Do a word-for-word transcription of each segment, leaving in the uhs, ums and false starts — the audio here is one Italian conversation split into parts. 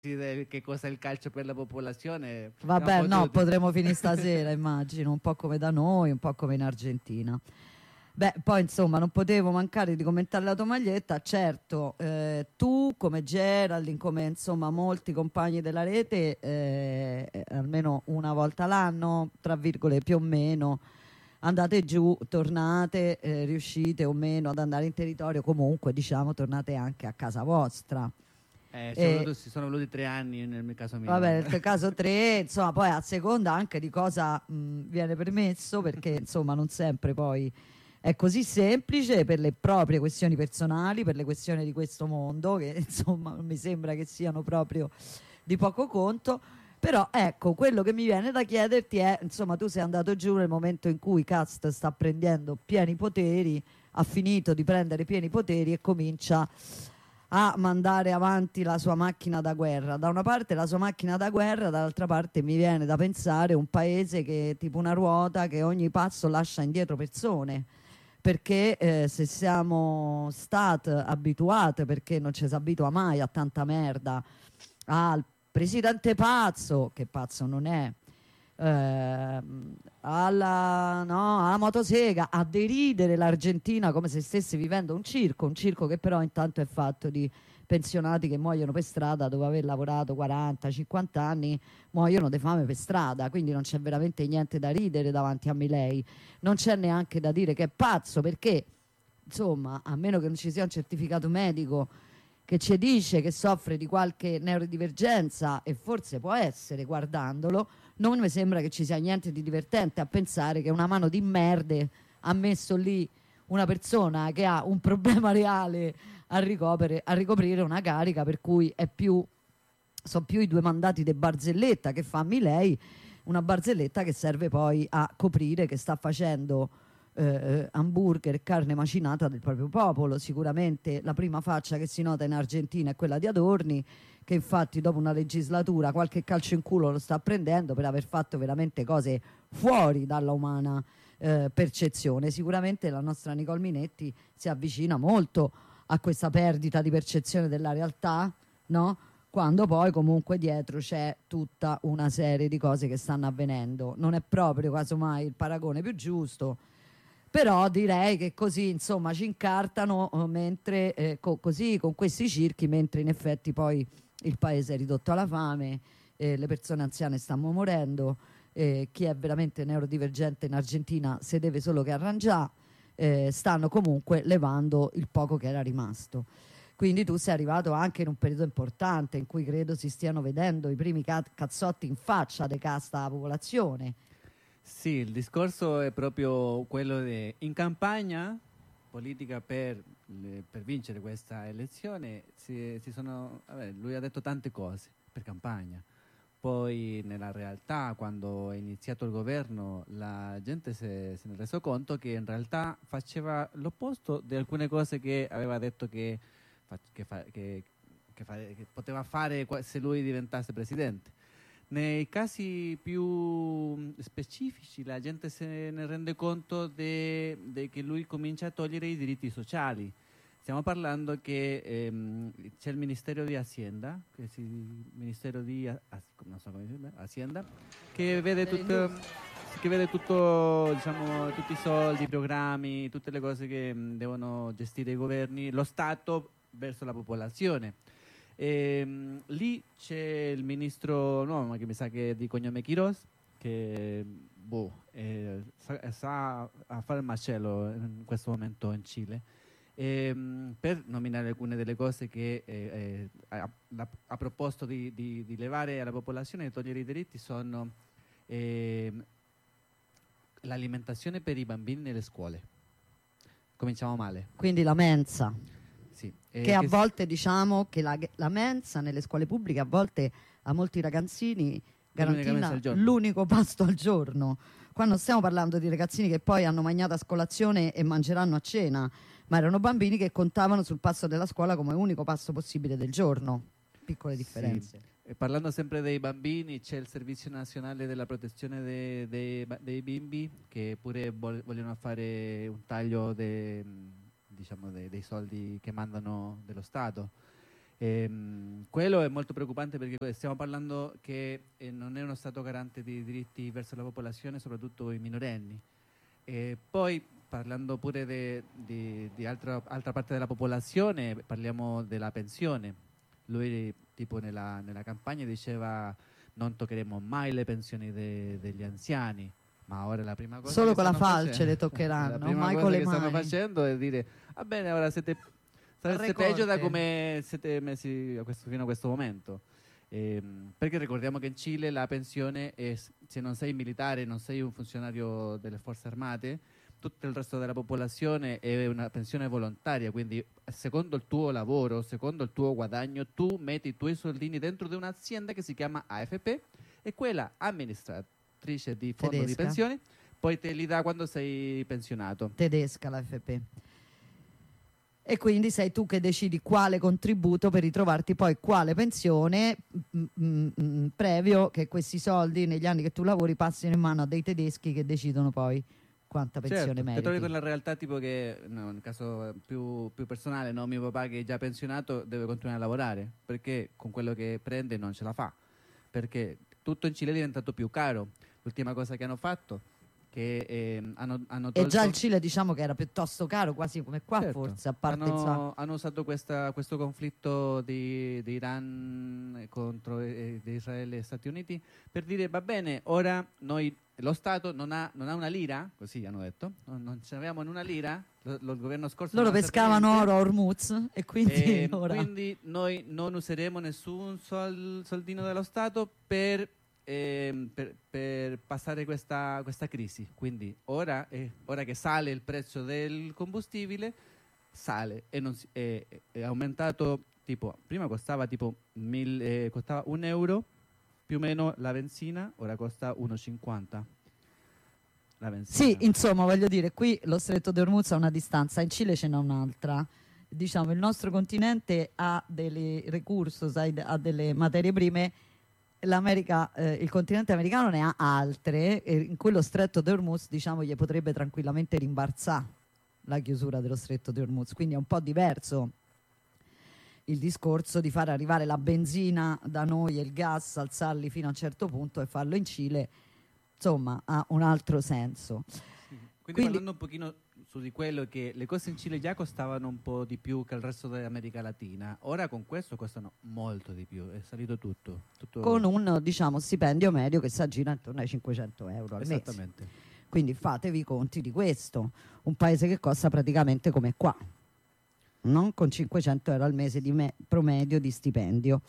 del che cosa è il calcio per la popolazione. Vabbè, no, potremo finire stasera, immagino, un po' come da noi, un po' come in Argentina. Beh, poi insomma non potevo mancare di commentare la tua maglietta. Certo, eh, tu come Geraldine, come insomma molti compagni della rete, eh, almeno una volta l'anno, tra virgole più o meno, andate giù, tornate, eh, riuscite o meno ad andare in territorio, comunque diciamo tornate anche a casa vostra. Eh, ci, Eh, voluto, ci sono voluti tre anni nel mio caso mio. Vabbè, nel tuo caso tre, insomma, poi a seconda anche di cosa mh, viene permesso, perché insomma non sempre poi è così semplice per le proprie questioni personali, per le questioni di questo mondo, che insomma non mi sembra che siano proprio di poco conto. Però ecco, quello che mi viene da chiederti è, insomma, tu sei andato giù nel momento in cui Cast sta prendendo pieni poteri, ha finito di prendere pieni poteri e comincia a mandare avanti la sua macchina da guerra. Da una parte la sua macchina da guerra, dall'altra parte mi viene da pensare un paese che è tipo una ruota che ogni passo lascia indietro persone, perché eh, se siamo state abituate, perché non ci si abitua mai a tanta merda, al presidente pazzo, che pazzo non è, eh, alla, no, alla motosega, a deridere l'Argentina come se stesse vivendo un circo, un circo che però intanto è fatto di pensionati che muoiono per strada dopo aver lavorato quaranta cinquanta anni, muoiono di fame per strada, quindi non c'è veramente niente da ridere davanti a Milei, non c'è neanche da dire che è pazzo, perché insomma, a meno che non ci sia un certificato medico che ci dice che soffre di qualche neurodivergenza, e forse può essere guardandolo, non mi sembra che ci sia niente di divertente a pensare che una mano di merde ha messo lì una persona che ha un problema reale a, ricopere, a ricoprire una carica per cui è più, sono più i due mandati di barzelletta che fa Milei, una barzelletta che serve poi a coprire che sta facendo eh, hamburger e carne macinata del proprio popolo. Sicuramente la prima faccia che si nota in Argentina è quella di Adorni, che infatti dopo una legislatura qualche calcio in culo lo sta prendendo per aver fatto veramente cose fuori dalla umana eh, percezione. Sicuramente la nostra Nicole Minetti si avvicina molto a questa perdita di percezione della realtà, no? Quando poi comunque dietro c'è tutta una serie di cose che stanno avvenendo. Non è proprio casomai il paragone più giusto, però direi che così insomma ci incartano eh, mentre eh, co- così con questi circhi, mentre in effetti poi il paese è ridotto alla fame, eh, le persone anziane stanno morendo, eh, chi è veramente neurodivergente in Argentina si deve solo che arrangiare, eh, stanno comunque levando il poco che era rimasto. Quindi tu sei arrivato anche in un periodo importante in cui credo si stiano vedendo i primi ca- cazzotti in faccia de casta alla popolazione. Sì, il discorso è proprio quello di in campagna politica per, le- per vincere questa elezione si, si sono, vabbè, lui ha detto tante cose per campagna, poi nella realtà quando è iniziato il governo la gente se, se ne è reso conto che in realtà faceva l'opposto di alcune cose che aveva detto che, fa- che, fa- che- che fa- che poteva fare qua- se lui diventasse presidente. Nei casi più mh, specifici la gente se ne rende conto de- de che lui comincia a togliere i diritti sociali. Stiamo parlando che ehm, c'è il Ministero di Hacienda, che si, Ministero di A- As- non so come si chiama, Hacienda, che vede tutto, che vede tutto, diciamo, tutti i soldi, i programmi, tutte le cose che mh, devono gestire i governi, lo Stato verso la popolazione. Ehm, lì c'è il ministro nuovo, ma che mi sa che è di cognome Quiroz, che boh, eh, sa, sa a fare il macello in questo momento in Cile. Ehm, per nominare alcune delle cose che eh, eh, ha, ha- ha proposto di, di- di levare alla popolazione e togliere i diritti sono ehm, l'alimentazione per i bambini nelle scuole. Cominciamo male. Quindi la mensa, Sì, che eh, a che s- volte diciamo che la, la mensa nelle scuole pubbliche a volte a molti ragazzini è l'unica mensa garantina al giorno. l'unico pasto al giorno. Qua non stiamo parlando di ragazzini che poi hanno mangiato a scolazione e mangeranno a cena, ma erano bambini che contavano sul pasto della scuola come unico pasto possibile del giorno. Piccole Sì. differenze. E parlando sempre dei bambini, c'è il Servizio Nazionale della Protezione dei, dei ba- dei bimbi che pure vol- vogliono fare un taglio de- mh, diciamo, de- dei soldi che mandano dello Stato. Ehm, quello è molto preoccupante perché stiamo parlando che eh, non è uno Stato garante di diritti verso la popolazione, soprattutto i minorenni. E poi parlando pure de- di, di altra, altra parte della popolazione, parliamo della pensione. Lui tipo nella, nella campagna diceva non toccheremo mai le pensioni de- degli anziani, ma ora la prima cosa Solo che con la stanno falce facendo- le toccheranno, la prima mai cosa con le che stanno mani. facendo è dire va bene, ora siete, sareste Recorte. peggio da come siete messi a questo, fino a questo momento. Ehm, perché ricordiamo che in Cile la pensione è, se non sei militare, non sei un funzionario delle forze armate, tutto il resto della popolazione è una pensione volontaria, quindi secondo il tuo lavoro, secondo il tuo guadagno, tu metti i tuoi soldini dentro di un'azienda che si chiama A F P e quella amministratrice di fondo di Tedesca. pensioni poi te li dà quando sei pensionato. Tedesca la F P. E quindi sei tu che decidi quale contributo per ritrovarti poi quale pensione, mm, mm, mm, previo che questi soldi negli anni che tu lavori passino in mano a dei tedeschi che decidono poi quanta pensione Certo, ti meriti. trovi con la realtà tipo che, no, in caso più, più personale, no, mio papà che è già pensionato deve continuare a lavorare perché con quello che prende non ce la fa, perché tutto in Cile è diventato più caro. L'ultima cosa che hanno fatto che ehm, hanno, hanno E tolto... già il Cile diciamo che era piuttosto caro, quasi come qua Certo. forse, a parte hanno, insomma, hanno usato questa- questo conflitto di, di Iran contro eh, di Israele e Stati Uniti per dire va bene, ora noi lo Stato non ha, non ha una lira, così hanno detto, non, non ce l'avevamo in una lira, lo, lo- il governo scorso loro non ha fatto pescavano niente. oro a Hormuz e quindi E ora quindi noi non useremo nessun sol- soldino dello Stato per, ehm, per- per passare questa, questa crisi. Quindi ora, eh, ora che sale il prezzo del combustibile, sale e non si- è, è aumentato tipo, prima costava tipo mille, eh, costava un euro più o meno la benzina, ora costa uno e cinquanta la benzina. sì, insomma, voglio dire, qui lo stretto di Hormuz ha una distanza, in Cile ce n'è un'altra. Diciamo, il nostro continente ha dei recursos, ha ha delle materie prime, l'America, eh, il continente americano ne ha altre, e in cui lo stretto di Hormuz, diciamo, gli potrebbe tranquillamente rimbalzare la chiusura dello stretto di Hormuz. Quindi è un po' diverso il discorso di far arrivare la benzina da noi e il gas, alzarli fino a un certo punto e farlo in Cile, insomma, ha un altro senso. Quindi, Quindi- parlando un pochino su di quello che le cose in Cile già costavano un po' di più che il resto dell'America Latina, ora con questo costano molto di più, è salito tutto. tutto Con un, diciamo, stipendio medio che si aggira intorno ai cinquecento euro al mese. Esattamente. Quindi fatevi i conti di questo. Un paese che costa praticamente come qua, no? Con cinquecento euro al mese di me- promedio di stipendio.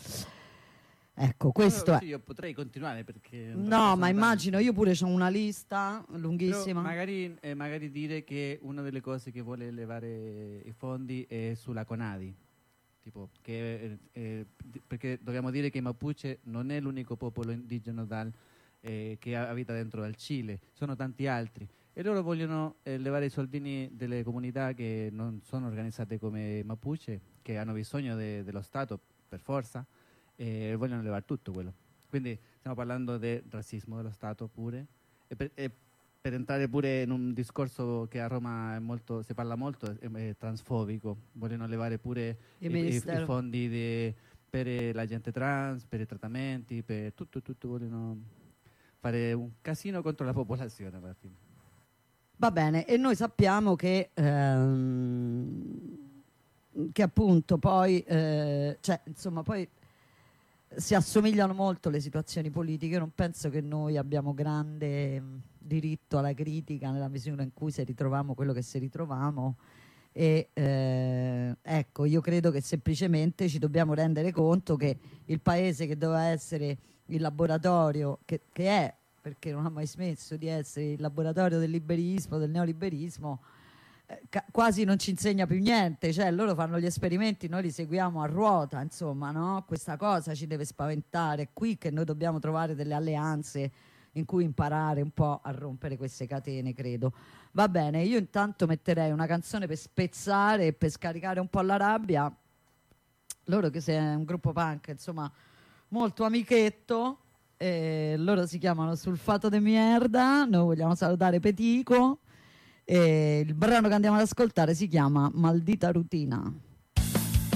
Ecco, questo Però è. sì, io potrei continuare perché... No, ma immagino, io pure ho una lista Però lunghissima. magari, eh, magari dire che una delle cose che vuole elevare i fondi è sulla Conadi. Tipo, che, eh, eh, di- perché dobbiamo dire che i Mapuche non è l'unico popolo indigeno dal, eh, che abita dentro al Cile, sono tanti altri. E loro vogliono eh, levare i soldini delle comunità che non sono organizzate come i Mapuche, che hanno bisogno de- dello Stato per forza, e vogliono levare tutto quello. Quindi stiamo parlando del razzismo dello Stato pure. E per, e per entrare pure in un discorso che a Roma è molto, si parla molto, è, è transfobico. Vogliono levare pure Il i, i- i ministero. fondi de- per eh, la gente trans, per i trattamenti, per tutto, tutto. Vogliono fare un casino contro la popolazione alla fine. Va bene, e noi sappiamo che, ehm, che appunto poi, eh, cioè, insomma, poi si assomigliano molto le situazioni politiche. Io non penso che noi abbiamo grande mh, diritto alla critica nella misura in cui se ritroviamo quello che se ritroviamo. E eh, ecco, io credo che semplicemente ci dobbiamo rendere conto che il paese che doveva essere il laboratorio, che, che è, perché non ha mai smesso di essere il laboratorio del liberismo, del neoliberismo, eh, ca- quasi non ci insegna più niente. Cioè loro fanno gli esperimenti, noi li seguiamo a ruota, insomma, no? Questa cosa ci deve spaventare. È qui che noi dobbiamo trovare delle alleanze in cui imparare un po' a rompere queste catene, credo. Va bene, io intanto metterei una canzone per spezzare e per scaricare un po' la rabbia. Loro che è un gruppo punk, insomma, molto amichetto, eh, loro si chiamano Sulfato de Mierda. Noi vogliamo salutare Petico, e il brano che andiamo ad ascoltare si chiama Maldita Rutina.